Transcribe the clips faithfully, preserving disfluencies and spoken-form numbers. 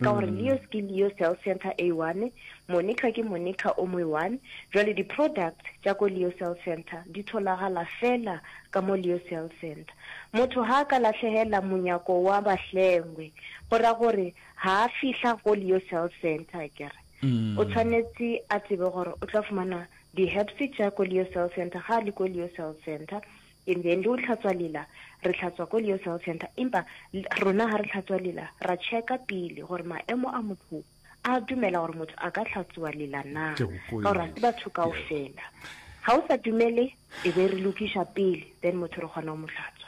ka gore Leo's ke Leo Cell Center A one, Monica ke Monica o mo one. Jwale di product tsa go Leo Cell Center di tholagala fela ka mo Leo Cell Center. Motho ha ka latlhehela monyako wa bahlengwe gora gore ha fihla go Leo Cell Center kere o tshwanetse a tsebe gore o tla fumana di herbs tsa go Leo Cell Center ha le go Leo Cell Center and then lo tlhatswa lela re tlhatswa go Leo Cell Center impa rona ha re tlhatswa lela ra checka pele gore maemo a motho a dumela gore motho a ka tlhatswa lela na ka gore ba thuka o fela ha o sa dumele e be re lokisha pele then motho re gona mo tlhatswa.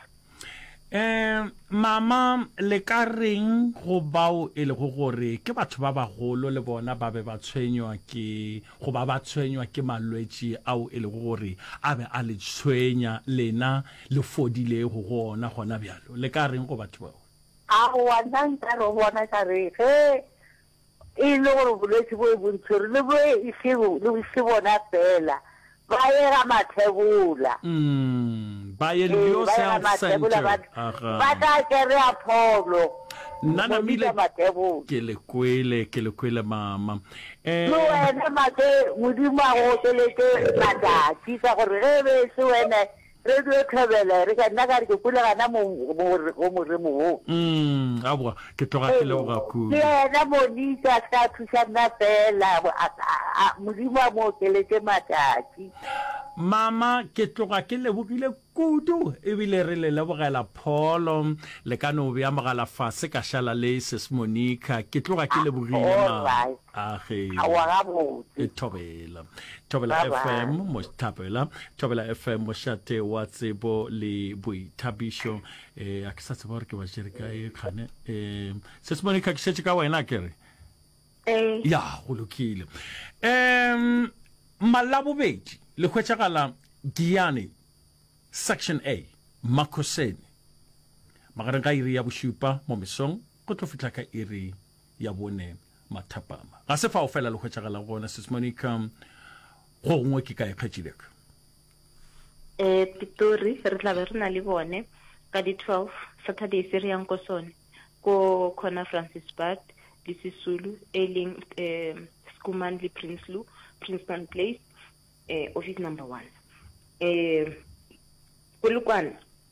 Eh mama le ka reng go bao e le go gore ke batho ba bagolo le bona ba be ba tshwenywa ke go ba ba tshwenywa ke malwetsi ao e le gore a be a le tshwenya lena le fodile go gona gona bjalo le ka reng go batho bao a wa nang ka ro bona ka re he e le gore bolwetsi bo e bontshore le bo e sebo le se bona fela ba era mathebula mm ba ye Leo Cell Center ba ka kere a pholo nana mile ke le kwele ke le kwele mama eh no ena mate modima go telete mata tsa gore re be se wena re do khebela re ka nna ka re ke kula kana mo mo mo re mo mm a bua ke tloga ke le go ku ya na bonita ka thusa na fela modima mo telete matati mama ke tloga ke le bogile kudu e bile re le lebogela pholo le ka no bya mogala fase ka shala le ses Monica ke tloga ke le bogile ma a ge e thobela thobela F M mo thapela thobela F M mo shate wa tsebo le boithabisho eh a ke sa tseba gore ke ba jereka e khane eh ses Monica ke se ka wena kere eh ya go lokile em malabobedi le khwetshagala Giani Section A Makoseni magareng ka iri ya boshupa mo mesong go tlo fitla ka iri ya bone mathapama ga se fa o fela le khwetshagala gona sis Monica go ngwe ke ka ikgetšileka eh Pitori re tla be re na le bone ka di twelve Saturday se re yang ko sone ko Corner Francis Bad di Sisulu Eling eh Skuman le Prince Lu Princeton Place eh office number one eh Polokwane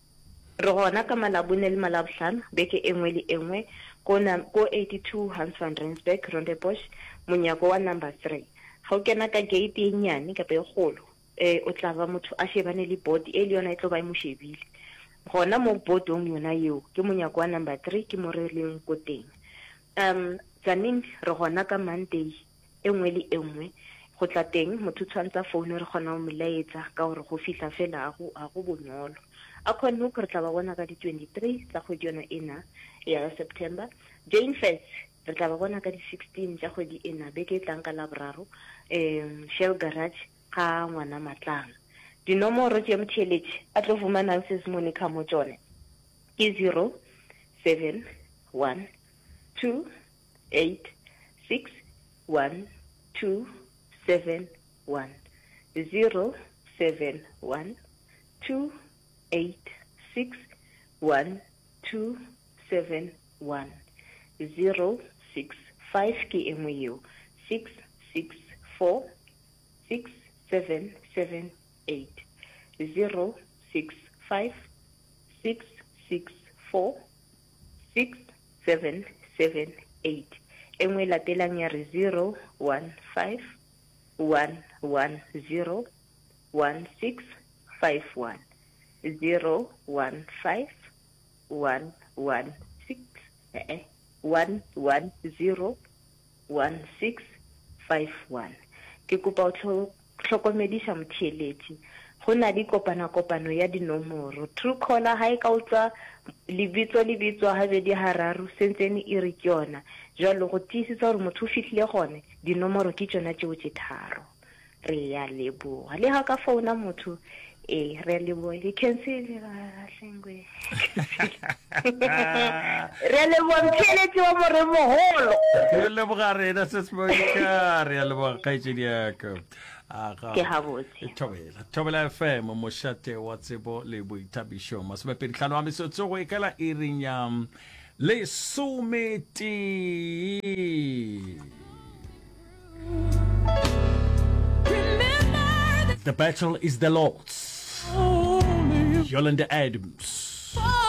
re gona ka malabone le malabhlana beke engwe le engwe ko na ko eighty-two Hans van Rensburg Rondebosch monyako wa number three ga o kena ka gate e nyane ka pe golo eh o tla ba motho a shebane le board e le yona e tlo ba mo shebile gona mo boardong yona eo ke monyako wa number three ke mo re leng ko teng um tsaning re gona ka Monday engwe le engwe go tla teng motho tshwantsa phone re gona o molaetsa ka gore go fihla fela a go a go bonolo a khone go re tla ba bona ka di twenty-three tsa go diona ena ya September Jane Fest re tla ba bona ka di sixteen tsa go di ena beke tlang ka labraro em Shell Garage ka ngwana Matlang di nomoro tse mtheletše a tlo fumana sis Monica mo tsone ke zero seven one two eight six one two seven one zero seven one two eight six one two seven one zero six five ke engwe yo six six four six seven seven eight zero six five six six four six seven seven eight engwe latelang ya re zero one five one one zero one six five one zero one five one one six eh one one zero one six five one ke kopa o tlhokomedisa motheletsi go na di kopana kopano ya dinomoro true caller ha e ka utlwa libitso libitso ha be di hararu sentsene e re kyona jalo go tsisitsa gore motho fitlile gone dinomoro ke tsona tšeo tse tharo re ya leboga le ha ka founa motho eh re leboga le cancel ga hlengwe re leboga mtheletsi wa more moholo re leboga rena sesmoika re leboga kaitšedi yaka ke habotse thobela thobela F M mo shate wa tsebo le boithabišo masome pedi hlano wa mesotso go ikala iring ya lesometi. The battle is the Lord's. Yolanda Adams.